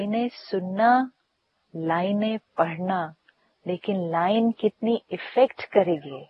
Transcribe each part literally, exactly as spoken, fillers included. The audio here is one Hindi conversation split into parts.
लाइनें सुनना, लाइनें पढ़ना, लेकिन लाइन कितनी इफेक्ट करेगी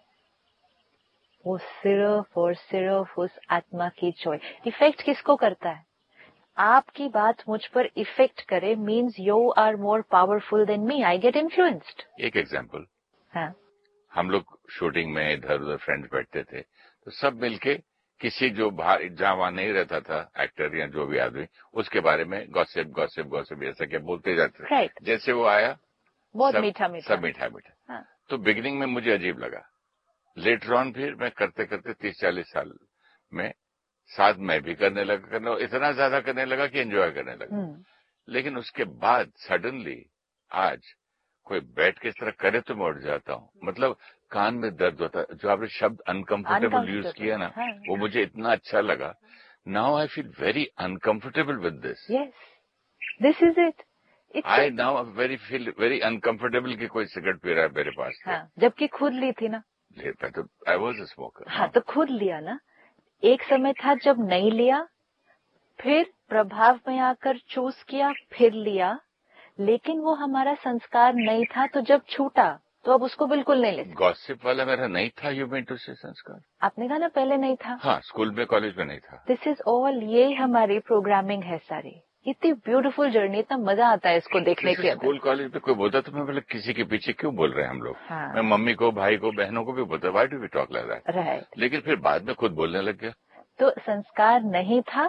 वो सिर्फ और सिर्फ उस आत्मा की चॉइस। इफेक्ट किसको करता है? आपकी बात मुझ पर इफेक्ट करे means you are more powerful than me, I get influenced. एक एग्जांपल, हाँ, हम लोग शूटिंग में इधर उधर फ्रेंड्स बैठते थे तो सब मिलके किसी जो बाहर जहां वहां नहीं रहता था एक्टर या जो भी आदमी, उसके बारे में गॉसिप गॉसिप गॉसिप ऐसा क्या बोलते जाते थे। राइट। जैसे वो आया बहुत सब मीठा मीठा सब मीठा मीठा। हाँ, तो बिगिनिंग में मुझे अजीब लगा, लेटर ऑन फिर मैं करते करते तीस चालीस साल में साथ मैं भी करने लगा, करना इतना ज्यादा करने लगा कि एंजॉय करने लगा। हम्म, लेकिन उसके बाद सडनली आज कोई बैठ के इस तरह करे तो मैं उठ जाता हूँ। मतलब कान में दर्द होता है। जो आपने शब्द अनकंफर्टेबल यूज uncomfortable, किया ना, हाँ, वो मुझे इतना अच्छा लगा। Now I feel very uncomfortable with this. Yes, this is it. I now very feel very uncomfortable कि कोई सिगरेट पी रहा है मेरे पास। हाँ, जबकि खुद ली थी ना। लेता तो आई वॉज अ स्मोकर। हाँ, तो खुद लिया ना। एक समय था जब नहीं लिया, फिर प्रभाव में आकर चूज किया, फिर लिया, लेकिन वो हमारा संस्कार नहीं था, तो जब छूटा तो अब उसको बिल्कुल नहीं ले सकते। गॉसिप वाला मेरा नहीं था। यू मीन टू से संस्कार? आपने कहा ना पहले नहीं था। हाँ, स्कूल में कॉलेज में नहीं था। दिस इज ऑल, ये हमारी प्रोग्रामिंग है सारी। इतनी ब्यूटीफुल जर्नी, इतना मजा आता है इसको देखने के अंदर। स्कूल कॉलेज में कोई बोलता तो मैं बोला किसी के पीछे क्यों बोल रहे हैं हम लोग। हाँ, मैं मम्मी को, भाई को, बहनों को भी बोलता, why do we talk like that. Right. लेकिन फिर बाद में खुद बोलने लग गया। तो संस्कार नहीं था,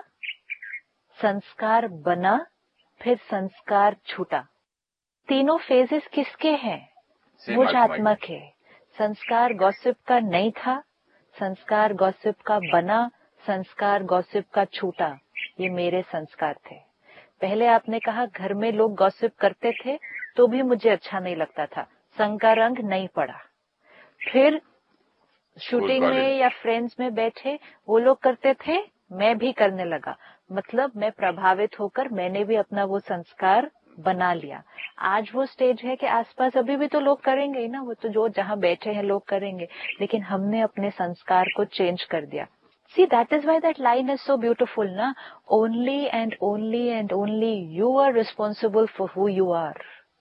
संस्कार बना, फिर संस्कार छूटा। तीनों फेजेस किसके हैं? मुझ आत्मा के। संस्कार गॉसिप का नहीं था, संस्कार गॉसिप का बना, संस्कार गॉसिप का छूटा। ये मेरे संस्कार थे। पहले आपने कहा घर में लोग गॉसिप करते थे तो भी मुझे अच्छा नहीं लगता था, संग का रंग नहीं पड़ा। फिर शूटिंग में या फ्रेंड्स में बैठे वो लोग करते थे, मैं भी करने लगा। मतलब मैं प्रभावित होकर मैंने भी अपना वो संस्कार बना लिया। आज वो स्टेज है कि आसपास अभी भी तो लोग करेंगे ही ना, वो तो जो जहां बैठे हैं लोग करेंगे, लेकिन हमने अपने संस्कार को चेंज कर दिया। See, that is why that line is so beautiful, na? Only and only and only you are responsible for who you are.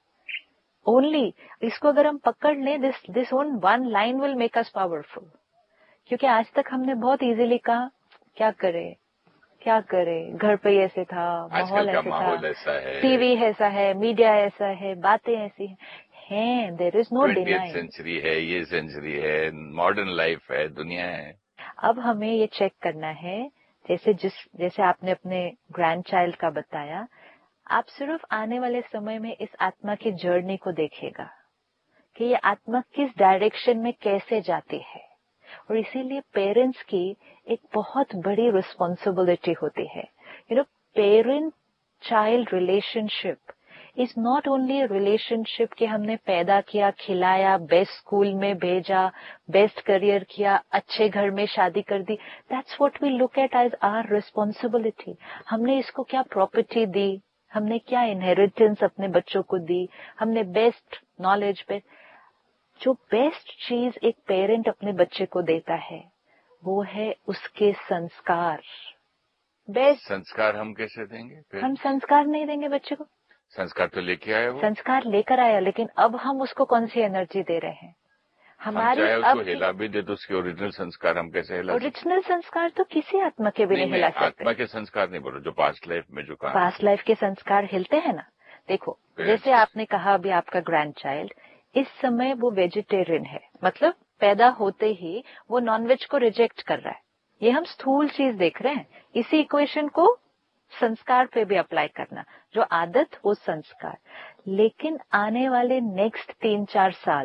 Only. इसको अगर हम पकड़ लें, this this one one line will make us powerful. क्योंकि आज तक हमने बहुत इजीली कहा क्या करे क्या करे, घर पे ऐसे था, माहौल ऐसे माहौल था, ऐसा है, टीवी ऐसा है, मीडिया ऐसा है, बातें ऐसी हैं। There is no denying. Century है, ये सेंचुरी है, मॉडर्न लाइफ है, दुनिया है। अब हमें ये चेक करना है, जैसे जिस जैसे आपने अपने ग्रैंड चाइल्ड का बताया, आप सिर्फ आने वाले समय में इस आत्मा की जर्नी को देखिएगा कि ये आत्मा किस डायरेक्शन में कैसे जाती है। और इसीलिए पेरेंट्स की एक बहुत बड़ी रिस्पॉन्सिबिलिटी होती है। You know, parent child relationship is not only relationship कि हमने पैदा किया, खिलाया, बेस्ट स्कूल में भेजा, बेस्ट करियर किया, अच्छे घर में शादी कर दी। That's what we look at as our responsibility. हमने इसको क्या प्रॉपर्टी दी, हमने क्या इनहेरिटेंस अपने बच्चों को दी, हमने बेस्ट नॉलेज पे। जो बेस्ट चीज एक पेरेंट अपने बच्चे को देता है वो है उसके संस्कार। बेस्ट संस्कार हम कैसे देंगे फिर? हम संस्कार नहीं देंगे बच्चे को। संस्कार तो लेके आया वो, संस्कार लेकर आया, लेकिन अब हम उसको कौन सी एनर्जी दे रहे हैं? हमारी हम अब हिला भी दे तो उसके ओरिजिनल संस्कार हम कैसे हिला? ओरिजिनल संस्कार तो किसी आत्मा के भी नहीं, नहीं हिला सकते। आत्मा के संस्कार नहीं बोलो, जो पास्ट लाइफ में जो कहा, पास्ट लाइफ के संस्कार हिलते हैं ना। देखो, जैसे आपने कहा अभी आपका ग्रैंड चाइल्ड इस समय वो वेजिटेरियन है, मतलब पैदा होते ही वो नॉनवेज को रिजेक्ट कर रहा है। ये हम स्थूल चीज देख रहे हैं। इसी इक्वेशन को संस्कार पे भी अप्लाई करना, जो आदत वो संस्कार। लेकिन आने वाले नेक्स्ट तीन चार साल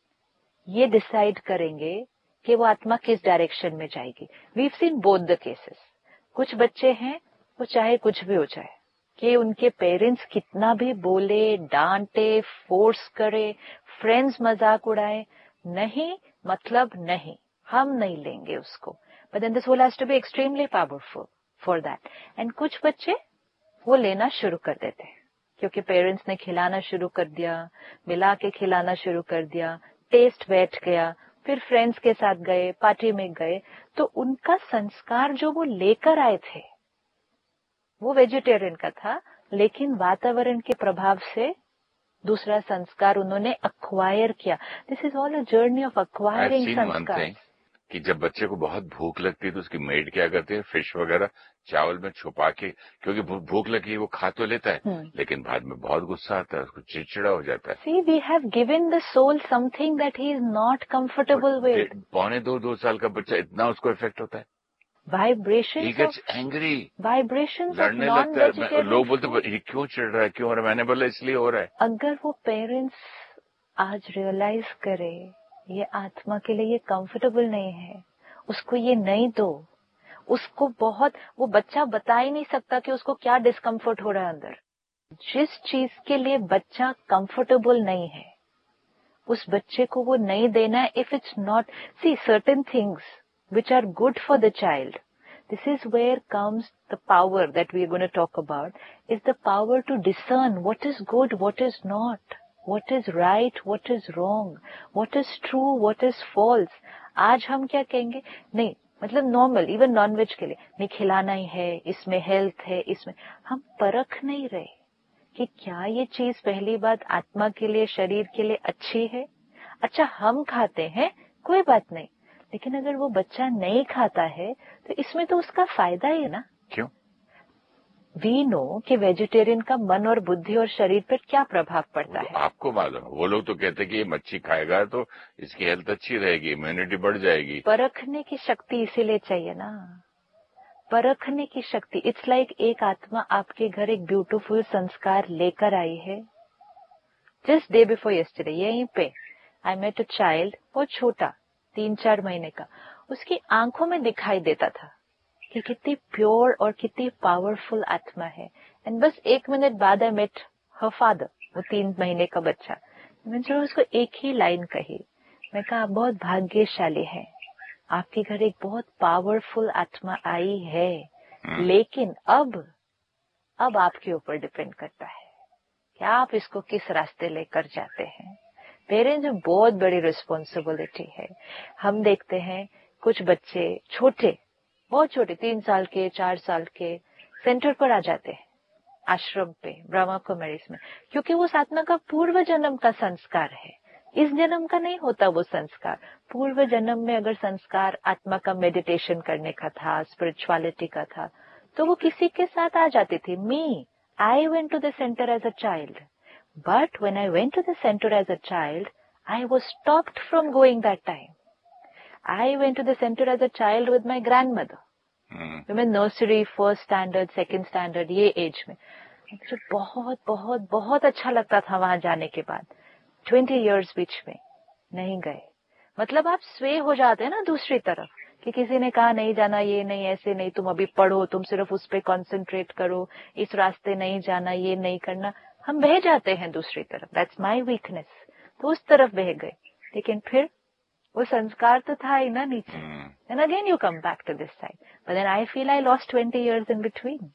ये डिसाइड करेंगे कि वो आत्मा किस डायरेक्शन में जाएगी। We've seen both the cases. कुछ बच्चे हैं वो चाहे कुछ भी हो जाए, कि उनके पेरेंट्स कितना भी बोले, डांटे, फोर्स करे, फ्रेंड्स मजाक उड़ाए, नहीं मतलब नहीं, हम नहीं लेंगे उसको। But then the soul has to be extremely powerful for that. And कुछ बच्चे वो लेना शुरू कर देते हैं क्योंकि पेरेंट्स ने खिलाना शुरू कर दिया, मिला के खिलाना शुरू कर दिया, टेस्ट बैठ गया, फिर फ्रेंड्स के साथ गए, पार्टी में गए, तो उनका संस्कार जो वो लेकर आए थे वो वेजिटेरियन का था, लेकिन वातावरण के प्रभाव से दूसरा संस्कार उन्होंने अक्वायर किया। This is all a journey of acquiring संस्कार। कि जब बच्चे को बहुत भूख लगती है तो उसकी मेड क्या करती है, फिश वगैरह चावल में छुपा के, क्योंकि भूख लगी है वो खा तो लेता है hmm. लेकिन बाद में बहुत गुस्सा आता है, उसको चिड़चिड़ा हो जाता है। See, we have given the soul something that he is not comfortable with. पौने दो दो साल का बच्चा इतना उसको इफेक्ट होता है। Vibrations He gets angry. Vibrations of non-vegetarian. लोग बोलते ये क्यों चिढ़ रहा है, क्यों हो रहा है? मैंने बोला इसलिए हो रहा है। अगर वो पेरेंट्स आज रियलाइज करे ये आत्मा के लिए ये कंफर्टेबल नहीं है, उसको ये नहीं दो, उसको बहुत, वो बच्चा बता ही नहीं सकता कि उसको क्या डिस्कम्फर्ट हो रहा है अंदर। जिस चीज के लिए बच्चा कंफर्टेबल नहीं है उस बच्चे को वो नहीं देना है। If it's not, C certain things which are good for the child. This is where comes the power that we are going to talk about, is the power to discern what is good, what is not, what is right, what is wrong, what is true, what is false. आज हम क्या कहेंगे, नहीं मतलब नॉर्मल इवन नॉनवेज के लिए नहीं खिलाना ही है, इसमें हेल्थ है, इसमें हम परख नहीं रहे कि क्या ये चीज पहली बात आत्मा के लिए, शरीर के लिए अच्छी है। अच्छा हम खाते हैं कोई बात नहीं, लेकिन अगर वो बच्चा नहीं खाता है तो इसमें तो उसका फायदा ही है ना। क्यों? वी नो कि वेजिटेरियन का मन और बुद्धि और शरीर पर क्या प्रभाव पड़ता है। आपको मालूम है, वो लोग तो कहते हैं कि ये मच्छी खाएगा तो इसकी हेल्थ अच्छी रहेगी, इम्यूनिटी बढ़ जाएगी। परखने की शक्ति इसीलिए चाहिए ना, परखने की शक्ति। इट्स लाइक एक आत्मा आपके घर एक ब्यूटीफुल संस्कार लेकर आई है। जस्ट डे बिफोर यस्टरडे यहीं पे आई मेट अ चाइल्ड, बहुत छोटा, तीन चार महीने का। उसकी आंखों में दिखाई देता था कि कितनी प्योर और कितनी पावरफुल आत्मा है। एंड बस एक मिनट बाद आई मेट हर फादर, वो तीन महीने का बच्चा। मैंने जो उसको एक ही लाइन कही, मैं कहा आप बहुत भाग्यशाली हैं, आपके घर एक बहुत पावरफुल आत्मा आई है, लेकिन अब अब आपके ऊपर डिपेंड करता है कि आप इसको किस रास्ते लेकर जाते हैं। पेरेंट्स में बहुत बड़ी रिस्पॉन्सिबिलिटी है। हम देखते हैं कुछ बच्चे छोटे, बहुत छोटे, तीन साल के, चार साल के, सेंटर पर आ जाते हैं, आश्रम पे, ब्रह्मा कुमारीज में, क्योंकि वो आत्मा का पूर्व जन्म का संस्कार है। इस जन्म का नहीं होता वो संस्कार। पूर्व जन्म में अगर संस्कार आत्मा का मेडिटेशन करने का था, स्पिरिचुअलिटी का था, तो वो किसी के साथ आ जाती थी। मी, I went to the centre as a child, but when I went to the center as a child, I was stopped from going that time. I went to the center as a child with my grandmother. Hmm. मैं nursery, first standard, second standard, ये एज में मुझे बहुत बहुत बहुत अच्छा लगता था वहां जाने के बाद। ट्वेंटी इयर्स बीच में नहीं गए, मतलब आप स्वे हो जाते हैं ना दूसरी तरफ, कि किसी ने कहा नहीं जाना, ये नहीं, ऐसे नहीं, तुम अभी पढ़ो, तुम सिर्फ उस पर कॉन्सेंट्रेट करो, इस रास्ते नहीं जाना, ये नहीं करना, हम बह जाते हैं दूसरी तरफ। That's my weakness. तो उस तरफ बह गए, लेकिन फिर वो संस्कार तो था ही ना नीचे। And again you come back to this side, but then I feel I lost twenty years in between.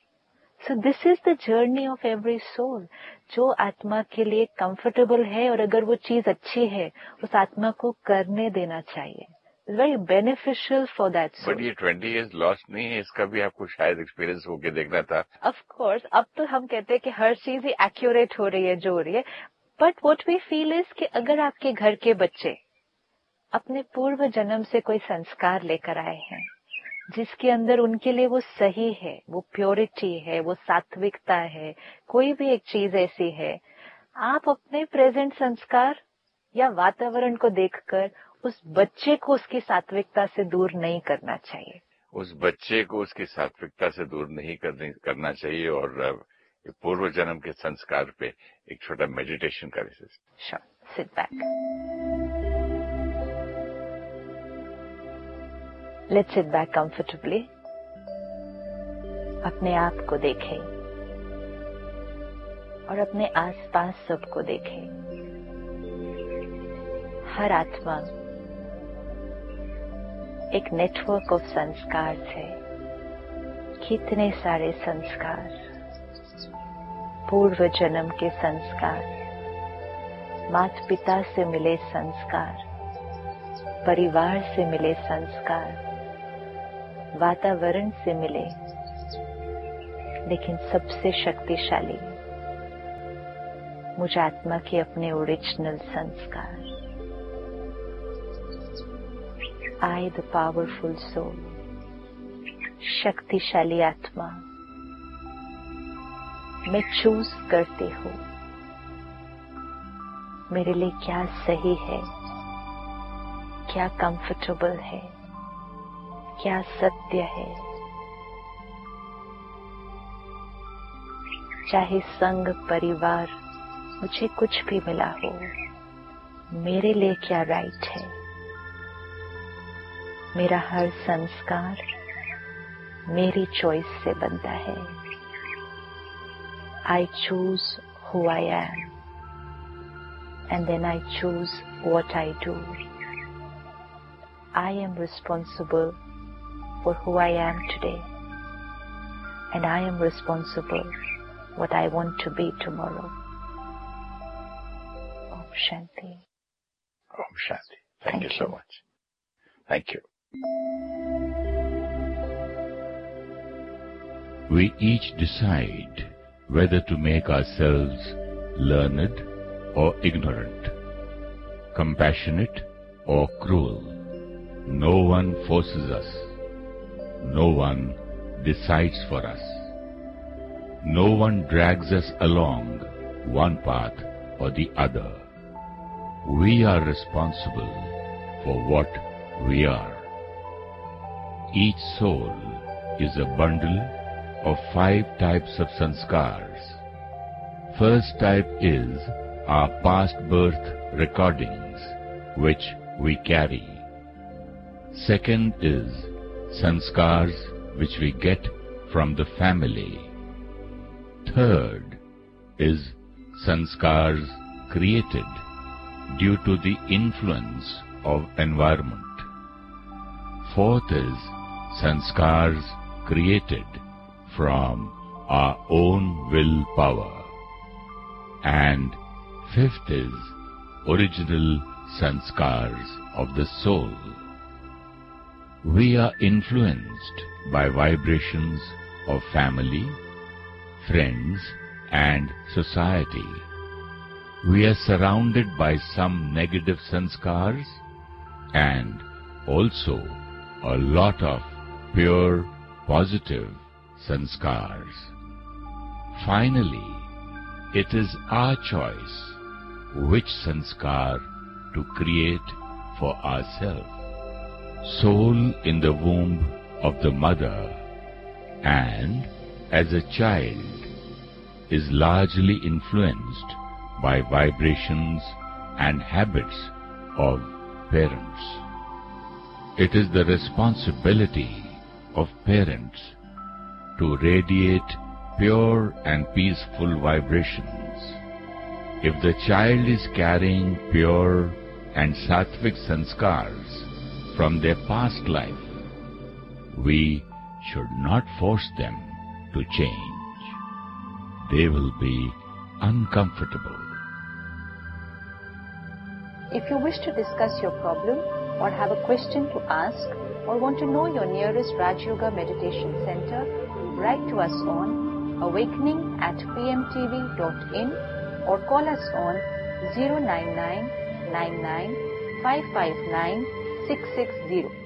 So this is the journey of every soul. जो आत्मा के लिए कंफर्टेबल है और अगर वो चीज अच्छी है, उस आत्मा को करने देना चाहिए। It's very beneficial for that soul. But ये ट्वेंटी years lost नहीं है, इसका भी आपको शायद एक्सपीरियंस होके देखना था। Of course, अब तो हम कहते हैं कि हर चीज ही एक्यूरेट हो रही है जो हो रही है, but what we feel is कि अगर आपके घर के बच्चे अपने पूर्व जन्म से कोई संस्कार लेकर आए हैं, जिसके अंदर उनके लिए वो सही है, वो प्योरिटी है, वो सात्विकता है, कोई भी एक चीज ऐसी है, आप अपने प्रेजेंट संस्कार या वातावरण को देखकर उस बच्चे को उसकी सात्विकता से दूर नहीं करना चाहिए। उस बच्चे को उसकी सात्विकता से दूर नहीं करने करना चाहिए और पूर्व जन्म के संस्कार पे एक छोटा मेडिटेशन करें। Sure. Sit back. Let's sit back comfortably. अपने आप को देखें और अपने आसपास सबको देखें। हर आत्मा एक नेटवर्क ऑफ संस्कार है। कितने सारे संस्कार, पूर्व जन्म के संस्कार, माता पिता से मिले संस्कार, परिवार से मिले संस्कार, वातावरण से मिले, लेकिन सबसे शक्तिशाली मुझ आत्मा के अपने ओरिजिनल संस्कार। आई द पावरफुल सोल, शक्तिशाली आत्मा, मैं चूज करती हूँ मेरे लिए क्या सही है, क्या कंफर्टेबल है, क्या सत्य है। चाहे संग परिवार मुझे कुछ भी मिला हो, मेरे लिए क्या राइट है। मेरा हर संस्कार मेरी चॉइस से बनता है। I choose who I am, and then I choose what I do. I am responsible for who I am today, and I am responsible what I want to be tomorrow. Om Shanti. Om Shanti. Thank, Thank you, you so much. Thank you. We each decide whether to make ourselves learned or ignorant, compassionate or cruel. No one forces us. No one decides for us. No one drags us along one path or the other. We are responsible for what we are. Each soul is a bundle of five types of sanskars. First type is our past birth recordings, which we carry. Second is sanskars which we get from the family. Third is sanskars created due to the influence of environment. Fourth is sanskars created from our own willpower. And fifth is original sanskars of the soul. We are influenced by vibrations of family, friends, and society. We are surrounded by some negative sanskars and also a lot of pure, positive sanskars. Finally, it is our choice which sanskar to create for ourselves. Soul in the womb of the mother and as a child is largely influenced by vibrations and habits of parents. It is the responsibility of parents to radiate pure and peaceful vibrations. If the child is carrying pure and sattvic sanskars from their past life, we should not force them to change. They will be uncomfortable. If you wish to discuss your problem or have a question to ask or want to know your nearest Raj Yoga Meditation Center, write to us on awakening at p m t v dot in or call us on zero nine nine nine nine five five nine six six zero.